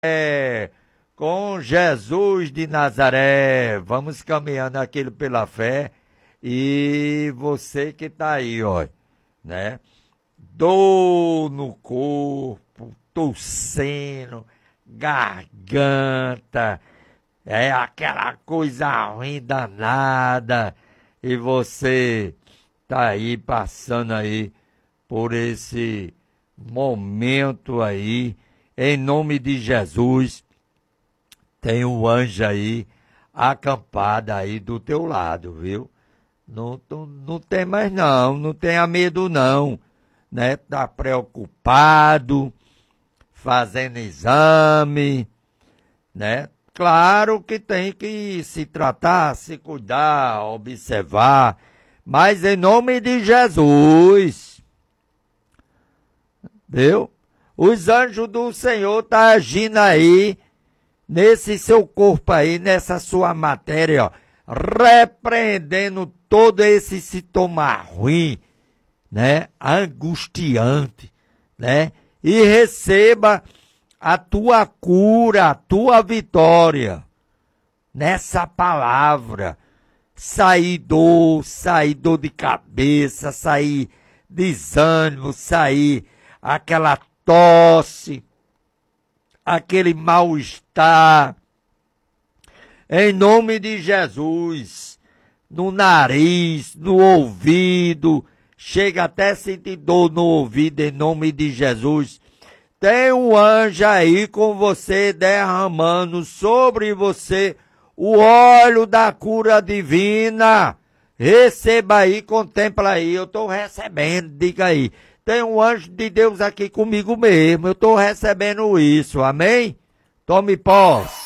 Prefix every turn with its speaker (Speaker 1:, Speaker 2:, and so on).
Speaker 1: com Jesus de Nazaré. Vamos caminhando aquilo pela fé. E você que tá aí, ó, né? Dor no corpo, tossendo, garganta, aquela coisa ruim danada. E você tá aí passando aí por esse momento aí. Em nome de Jesus, tem um anjo aí acampado aí do teu lado, viu? Não tem mais não tenha medo não, né? Tá preocupado, fazendo exame, né? Claro que tem que se tratar, se cuidar, observar, mas em nome de Jesus, viu? Os anjos do Senhor tá agindo aí, nesse seu corpo aí, nessa sua matéria, ó, repreendendo todo esse sintoma ruim, né? Angustiante, né? E receba a tua cura, a tua vitória nessa palavra. Sair dor de cabeça, sair desânimo, sair aquela tosse, aquele mal-estar. Em nome de Jesus, no nariz, no ouvido, chega até sentir dor no ouvido, em nome de Jesus. Tem um anjo aí com você derramando sobre você o óleo da cura divina. Receba aí, contempla aí, eu estou recebendo, diga aí. Tem um anjo de Deus aqui comigo mesmo, eu estou recebendo isso, amém? Tome posse.